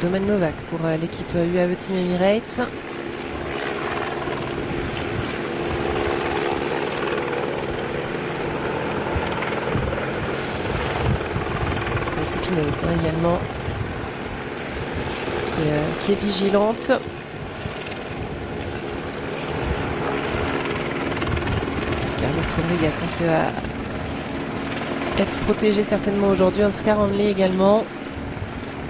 Domen Novak pour l'équipe UAE Team Emirates. L'équipe Ineos également qui est vigilante. Carlos Rodriguez qui va être protégé certainement aujourd'hui. Ansgar Hanley également.